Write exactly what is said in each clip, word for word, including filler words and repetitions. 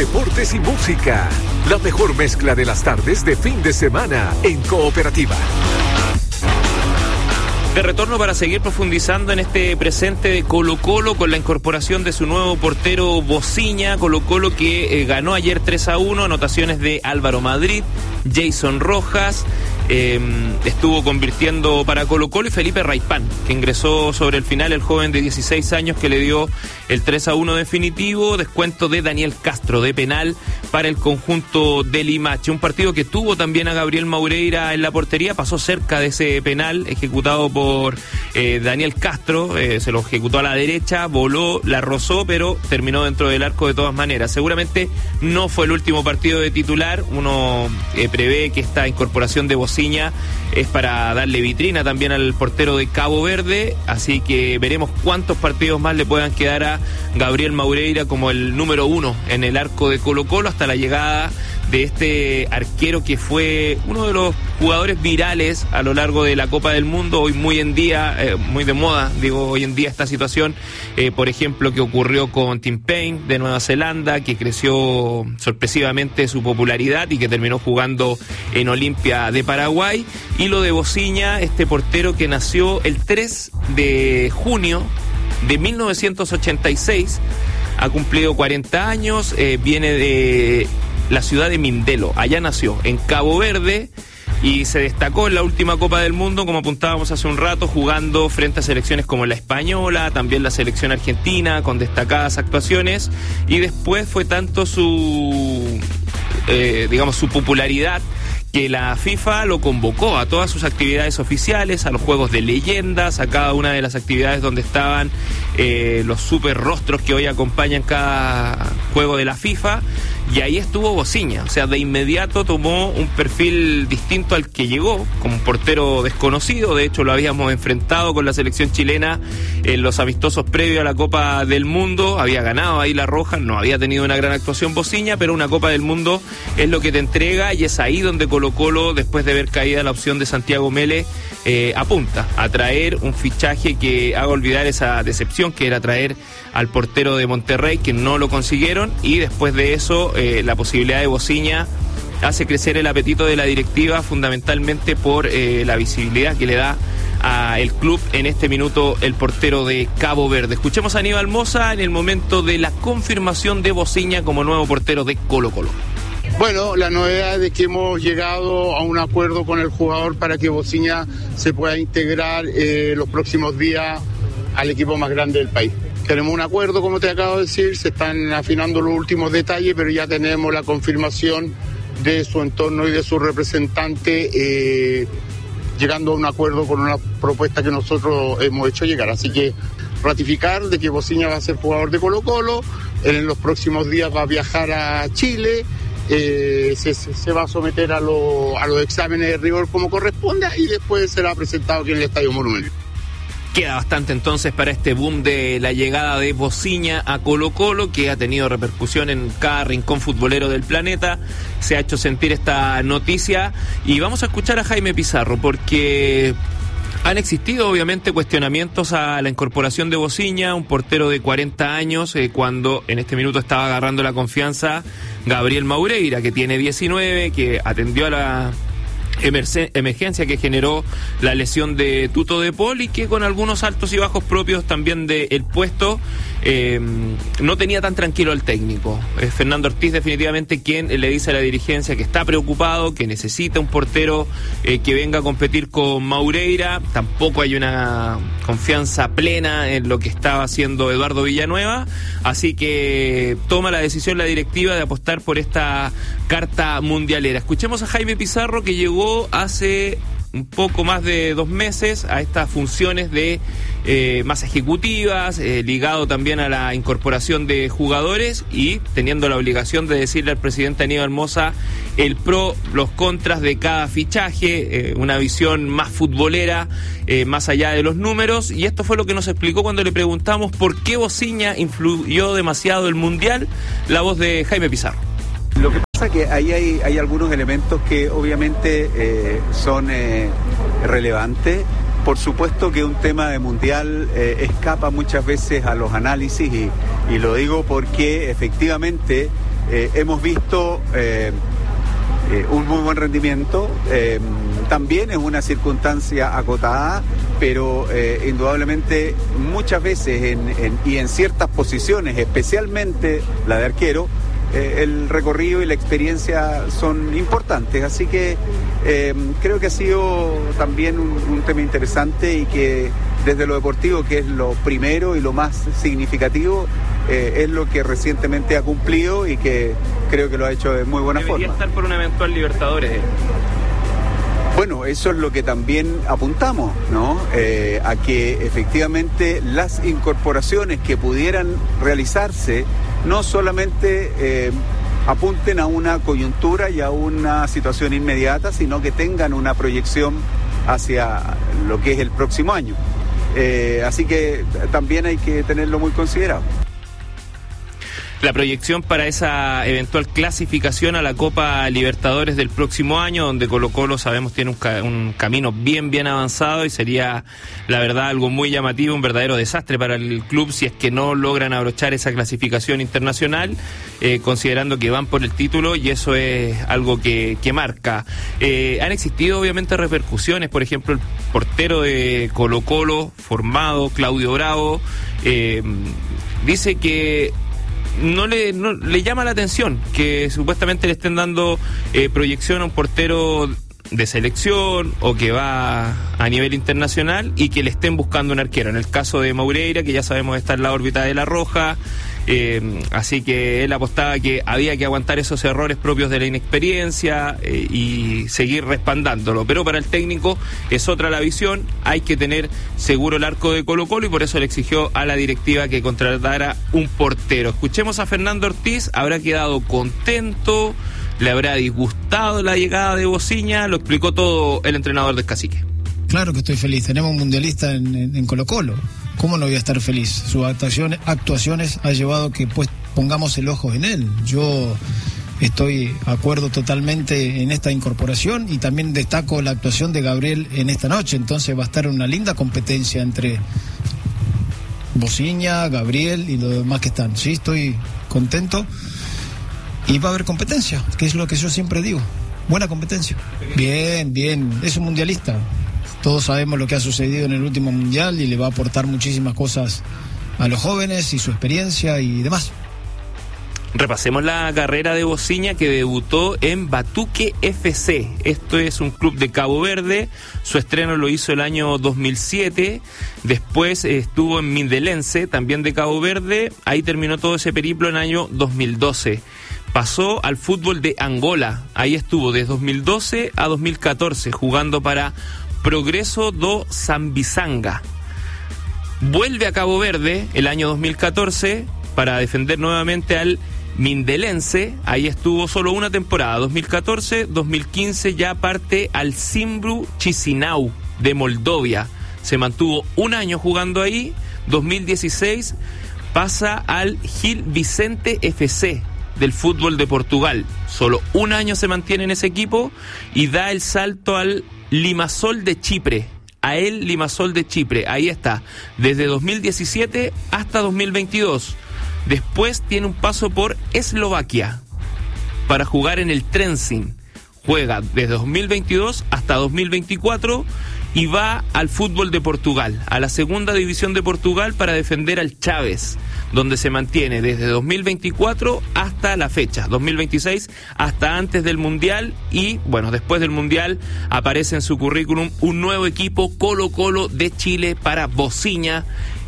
deportes y música. La mejor mezcla de las tardes de fin de semana en Cooperativa. De retorno para seguir profundizando en este presente de Colo-Colo con la incorporación de su nuevo portero Bociña. Colo-Colo que eh, ganó ayer tres a uno, anotaciones de Álvaro Madrid, Jason Rojas, eh, estuvo convirtiendo para Colo-Colo y Felipe Raipán, que ingresó sobre el final, el joven de dieciséis años que le dio el tres a uno definitivo, descuento de Daniel Castro de penal para el conjunto de Limache. Un partido que tuvo también a Gabriel Maureira en la portería, pasó cerca de ese penal ejecutado por eh, Daniel Castro, eh, se lo ejecutó a la derecha, voló, la rozó, pero terminó dentro del arco de todas maneras. Seguramente no fue el último partido de titular, uno eh, prevé que esta incorporación de Bociña es para darle vitrina también al portero de Cabo Verde, así que veremos cuántos partidos más le puedan quedar a Gabriel Maureira como el número uno en el arco de Colo-Colo hasta la llegada de este arquero que fue uno de los jugadores virales a lo largo de la Copa del Mundo, hoy muy en día, eh, muy de moda, digo, hoy en día esta situación, eh, por ejemplo, que ocurrió con Tim Payne de Nueva Zelanda, que creció sorpresivamente su popularidad y que terminó jugando en Olimpia de Paraguay, y lo de Bociña, este portero que nació el tres de junio de mil novecientos ochenta y seis, ha cumplido cuarenta años, eh, viene de la ciudad de Mindelo, allá nació, en Cabo Verde, y se destacó en la última Copa del Mundo, como apuntábamos hace un rato, jugando frente a selecciones como la española, también la selección argentina, con destacadas actuaciones, y después fue tanto su, eh, digamos, su popularidad, que la FIFA lo convocó a todas sus actividades oficiales, a los juegos de leyendas, a cada una de las actividades donde estaban eh, los super rostros que hoy acompañan cada juego de la FIFA, y ahí estuvo Bociña. O sea, de inmediato tomó un perfil distinto al que llegó, como un portero desconocido. De hecho, lo habíamos enfrentado con la selección chilena en los amistosos previos a la Copa del Mundo, había ganado ahí la Roja, no había tenido una gran actuación Bociña, pero una Copa del Mundo es lo que te entrega, y es ahí donde Colo-Colo, después de ver caída la opción de Santiago Mele, eh, apunta a traer un fichaje que haga olvidar esa decepción que era traer al portero de Monterrey, que no lo consiguieron, y después de eso eh, la posibilidad de Bociña hace crecer el apetito de la directiva, fundamentalmente por eh, la visibilidad que le da a el club en este minuto el portero de Cabo Verde. Escuchemos a Aníbal Mosa en el momento de la confirmación de Bociña como nuevo portero de Colo-Colo. Bueno, la novedad es que hemos llegado a un acuerdo con el jugador para que Bociña se pueda integrar eh, los próximos días al equipo más grande del país. Tenemos un acuerdo, como te acabo de decir, se están afinando los últimos detalles, pero ya tenemos la confirmación de su entorno y de su representante, eh, llegando a un acuerdo con una propuesta que nosotros hemos hecho llegar. Así que ratificar de que Bociña va a ser jugador de Colo-Colo, él en los próximos días va a viajar a Chile, eh, se, se va a someter a, lo, a los exámenes de rigor como corresponda, y después será presentado aquí en el Estadio Monumental. Queda bastante entonces para este boom de la llegada de Bociña a Colo-Colo, que ha tenido repercusión en cada rincón futbolero del planeta. Se ha hecho sentir esta noticia, y vamos a escuchar a Jaime Pizarro, porque han existido obviamente cuestionamientos a la incorporación de Bociña, un portero de cuarenta años, eh, cuando en este minuto estaba agarrando la confianza Gabriel Maureira, que tiene diecinueve, que atendió a la emergencia que generó la lesión de Tuto de Paul, y que con algunos altos y bajos propios también del puesto eh, no tenía tan tranquilo al técnico. Es Fernando Ortiz definitivamente quien le dice a la dirigencia que está preocupado, que necesita un portero eh, que venga a competir con Maureira. Tampoco hay una confianza plena en lo que estaba haciendo Eduardo Villanueva, así que toma la decisión la directiva de apostar por esta carta mundialera. Escuchemos a Jaime Pizarro, que llegó hace un poco más de dos meses a estas funciones de eh, más ejecutivas, eh, ligado también a la incorporación de jugadores, y teniendo la obligación de decirle al presidente Aníbal Mosa el pro, los contras de cada fichaje, eh, una visión más futbolera, eh, más allá de los números. Y esto fue lo que nos explicó cuando le preguntamos por qué Bociña influyó demasiado el Mundial. La voz de Jaime Pizarro. Lo que pasa es que ahí hay, hay algunos elementos que obviamente eh, son eh, relevantes. Por supuesto que un tema de mundial eh, escapa muchas veces a los análisis, y, y lo digo porque efectivamente eh, hemos visto eh, eh, un muy buen rendimiento. Eh, también es una circunstancia acotada, pero eh, indudablemente muchas veces en, en, y en ciertas posiciones, especialmente la de arquero, eh, el recorrido y la experiencia son importantes. Así que eh, creo que ha sido también un, un tema interesante y que desde lo deportivo, que es lo primero y lo más significativo, eh, es lo que recientemente ha cumplido y que creo que lo ha hecho de muy buena Debería forma. estar por un eventual Libertadores. Bueno, eso es lo que también apuntamos, ¿no? Eh, a que efectivamente las incorporaciones que pudieran realizarse no solamente eh, apunten a una coyuntura y a una situación inmediata, sino que tengan una proyección hacia lo que es el próximo año. Eh, así que también hay que tenerlo muy considerado. La proyección para esa eventual clasificación a la Copa Libertadores del próximo año, donde Colo-Colo sabemos tiene un, ca- un camino bien bien avanzado y sería la verdad algo muy llamativo, un verdadero desastre para el club si es que no logran abrochar esa clasificación internacional, eh, considerando que van por el título, y eso es algo que, que marca. Eh, han existido obviamente repercusiones, por ejemplo el portero de Colo-Colo formado, Claudio Bravo, eh, dice que No le, no le llama la atención que supuestamente le estén dando eh, proyección a un portero de selección o que va a nivel internacional y que le estén buscando un arquero. En el caso de Moreira, que ya sabemos está en la órbita de La Roja, eh, así que él apostaba que había que aguantar esos errores propios de la inexperiencia eh, y seguir respaldándolo. Pero para el técnico es otra la visión, hay que tener seguro el arco de Colo-Colo y por eso le exigió a la directiva que contratara un portero. Escuchemos a Fernando Ortiz, habrá quedado contento, le habrá disgustado la llegada de Bociña, lo explicó todo el entrenador del Cacique. Claro que estoy feliz, tenemos un mundialista en, en, en Colo-Colo, ¿cómo no voy a estar feliz? Sus actuaciones, actuaciones ha llevado que pues pongamos el ojo en él. Yo estoy de acuerdo totalmente en esta incorporación y también destaco la actuación de Gabriel en esta noche, entonces va a estar una linda competencia entre Bociña, Gabriel y los demás que están. Sí, estoy contento. Y va a haber competencia, que es lo que yo siempre digo. Buena competencia. Bien, bien. Es un mundialista. Todos sabemos lo que ha sucedido en el último mundial y le va a aportar muchísimas cosas a los jóvenes y su experiencia y demás. Repasemos la carrera de Bociña, que debutó en Batuque F C. Esto es un club de Cabo Verde. Su estreno lo hizo el año dos mil siete. Después estuvo en Mindelense, también de Cabo Verde. Ahí terminó todo ese periplo en el año dos mil doce. Pasó al fútbol de Angola. Ahí estuvo desde dos mil doce a dos mil catorce, jugando para Progreso do Zambizanga. Vuelve a Cabo Verde el año dos mil catorce para defender nuevamente al Mindelense. Ahí estuvo solo una temporada, dos mil catorce, dos mil quince ya parte al Zimbru Chisinau de Moldovia. Se mantuvo un año jugando ahí. dos mil dieciséis pasa al Gil Vicente F C del fútbol de Portugal. Solo un año se mantiene en ese equipo y da el salto al Limassol de Chipre. A el Limassol de Chipre, ahí está, desde dos mil diecisiete hasta dos mil veintidós. Después tiene un paso por Eslovaquia para jugar en el Trenčín. Juega desde dos mil veintidós hasta dos mil veinticuatro y va al fútbol de Portugal, a la segunda división de Portugal, para defender al Chaves, donde se mantiene desde dos mil veinticuatro hasta la fecha, dos mil veintiséis, hasta antes del Mundial. Y bueno, después del Mundial aparece en su currículum un nuevo equipo, Colo-Colo de Chile, para Bociña,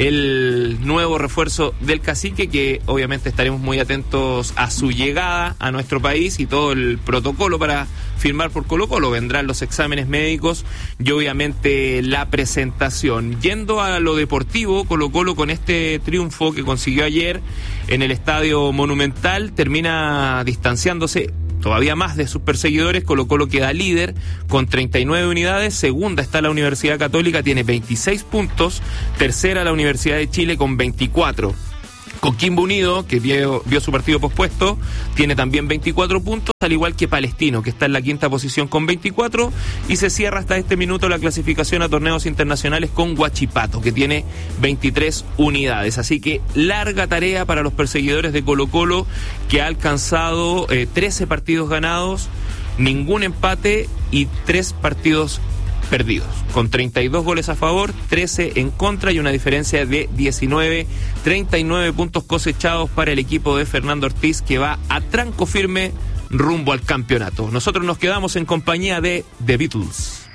el nuevo refuerzo del Cacique, que obviamente estaremos muy atentos a su llegada a nuestro país y todo el protocolo para firmar por Colo-Colo. Vendrán los exámenes médicos y obviamente la presentación. Yendo a lo deportivo, Colo-Colo con este triunfo que consiguió ayer en el Estadio Monumental termina distanciándose todavía más de sus perseguidores. Colo-Colo queda líder con treinta y nueve unidades, segunda está la Universidad Católica, tiene veintiséis puntos, tercera la Universidad de Chile con veinticuatro. Coquimbo Unido, que vio, vio su partido pospuesto, tiene también veinticuatro puntos, al igual que Palestino, que está en la quinta posición con veinticuatro, y se cierra hasta este minuto la clasificación a torneos internacionales con Huachipato, que tiene veintitrés unidades. Así que larga tarea para los perseguidores de Colo-Colo, que ha alcanzado eh, trece partidos ganados, ningún empate y tres partidos perdidos, con treinta y dos goles a favor, trece en contra y una diferencia de diecinueve, treinta y nueve puntos cosechados para el equipo de Fernando Ortiz, que va a tranco firme rumbo al campeonato. Nosotros nos quedamos en compañía de The Beatles.